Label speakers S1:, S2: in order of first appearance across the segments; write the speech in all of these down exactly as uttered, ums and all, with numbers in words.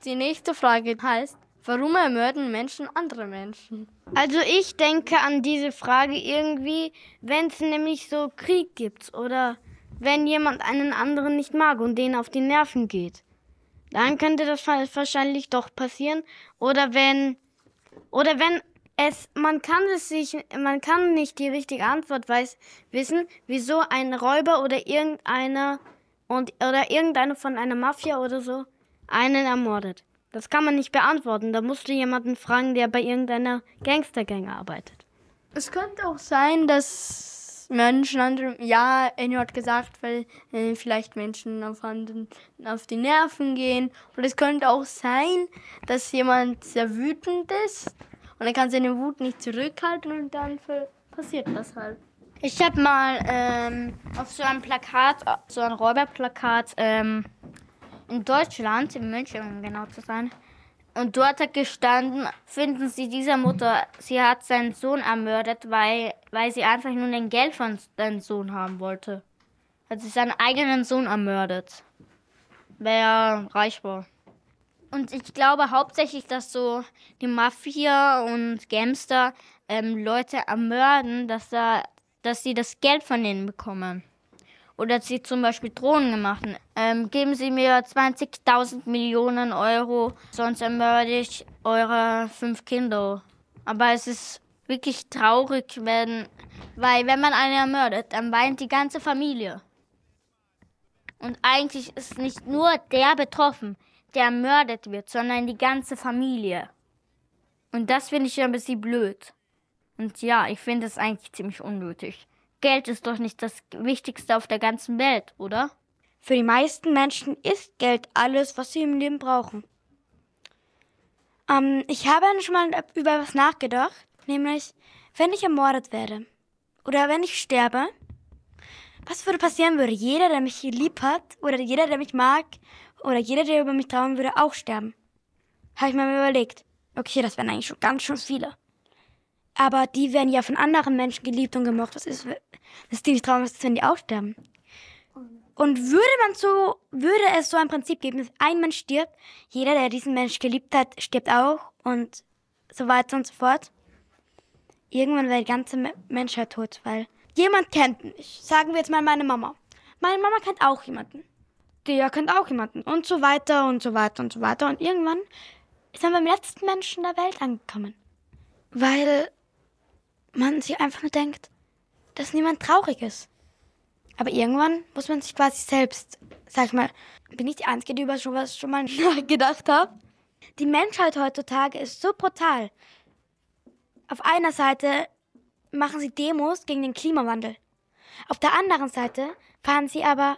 S1: Die nächste Frage heißt, warum ermorden Menschen andere Menschen?
S2: Also ich denke an diese Frage irgendwie, wenn es nämlich so Krieg gibt oder wenn jemand einen anderen nicht mag und denen auf die Nerven geht. Dann könnte das wahrscheinlich doch passieren. Oder wenn, oder wenn es, man kann es sich, man kann nicht die richtige Antwort weiß, wissen, wieso ein Räuber oder irgendeiner und oder irgendeiner von einer Mafia oder so einen ermordet. Das kann man nicht beantworten. Da musst du jemanden fragen, der bei irgendeiner Gangstergang arbeitet.
S1: Es könnte auch sein, dass Menschen andere, ja, Enyo hat gesagt, weil äh, vielleicht Menschen auf, anderen, auf die Nerven gehen. Und es könnte auch sein, dass jemand sehr wütend ist und er kann seine Wut nicht zurückhalten und dann passiert das halt.
S2: Ich habe mal ähm, auf so einem Plakat, so ein Räuberplakat ähm, in Deutschland, in München, um genau zu sein, und dort hat gestanden, finden Sie dieser Mutter, sie hat seinen Sohn ermordet, weil, weil sie einfach nur ein Geld von seinem Sohn haben wollte. Hat sie seinen eigenen Sohn ermordet, weil er reich war. Und ich glaube hauptsächlich, dass so die Mafia und Gangster ähm, Leute ermorden, dass, da, dass sie das Geld von denen bekommen. Oder dass sie zum Beispiel Drohungen machen. Ähm, geben Sie mir zwanzigtausend Millionen Euro, sonst ermorde ich eure fünf Kinder. Aber es ist wirklich traurig, wenn, weil wenn man einen ermordet, dann weint die ganze Familie. Und eigentlich ist nicht nur der betroffen, der ermordet wird, sondern die ganze Familie. Und das finde ich ein bisschen blöd. Und ja, ich finde es eigentlich ziemlich unnötig. Geld ist doch nicht das Wichtigste auf der ganzen Welt, oder?
S3: Für die meisten Menschen ist Geld alles, was sie im Leben brauchen. Ähm, ich habe schon mal über etwas nachgedacht, nämlich, wenn ich ermordet werde oder wenn ich sterbe, was würde passieren würde? Jeder, der mich lieb hat oder jeder, der mich mag oder jeder, der über mich trauern würde, auch sterben. Habe ich mir mal überlegt. Okay, das wären eigentlich schon ganz schön viele. Aber die werden ja von anderen Menschen geliebt und gemocht. Was ist, das die nicht trauern, was ist, wenn die auch sterben? Und würde man so, würde es so ein Prinzip geben, dass ein Mensch stirbt, jeder, der diesen Mensch geliebt hat, stirbt auch und so weiter und so fort. Irgendwann wäre die ganze Menschheit tot, weil jemand kennt mich. Sagen wir jetzt mal meine Mama. Meine Mama kennt auch jemanden. Der kennt auch jemanden und so weiter und so weiter und so weiter. Und irgendwann ist man beim letzten Menschen der Welt angekommen. Weil man sich einfach nur denkt, dass niemand traurig ist. Aber irgendwann muss man sich quasi selbst, sag ich mal, bin ich die Einzige, die über sowas schon mal nachgedacht habe? Die Menschheit heutzutage ist so brutal. Auf einer Seite machen sie Demos gegen den Klimawandel. Auf der anderen Seite fahren sie aber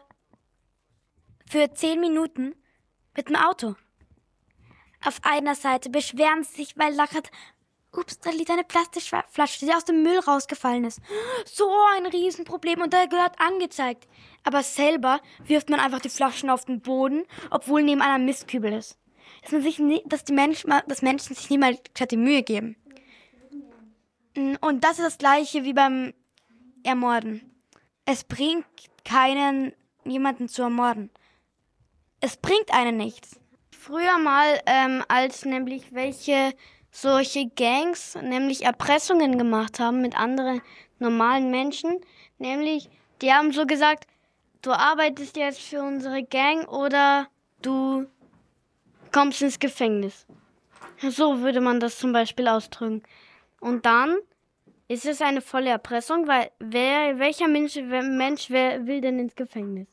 S3: für zehn Minuten mit dem Auto. Auf einer Seite beschweren sie sich, weil Lackert, ups, da liegt eine Plastikflasche, die aus dem Müll rausgefallen ist. So ein Riesenproblem und da gehört angezeigt. Aber selber wirft man einfach die Flaschen auf den Boden, obwohl neben einem Mistkübel ist. Dass, man sich nie, dass, die Menschen, dass Menschen sich niemals die Mühe geben. Und das ist das Gleiche wie beim Ermorden. Es bringt keinen, jemanden zu ermorden. Es bringt einen nichts.
S2: Früher mal, ähm, als nämlich welche solche Gangs nämlich Erpressungen gemacht haben mit anderen normalen Menschen, nämlich die haben so gesagt, du arbeitest jetzt für unsere Gang oder du kommst ins Gefängnis. So würde man das zum Beispiel ausdrücken. Und dann ist es eine volle Erpressung, weil wer, welcher Mensch, Mensch wer will denn ins Gefängnis?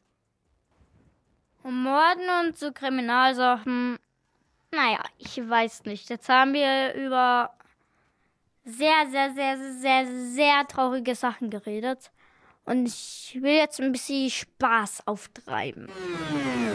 S2: Und Morden und so Kriminalsachen, naja, ich weiß nicht. Jetzt haben wir über sehr, sehr, sehr, sehr, sehr traurige Sachen geredet. Und ich will jetzt ein bisschen Spaß auftreiben.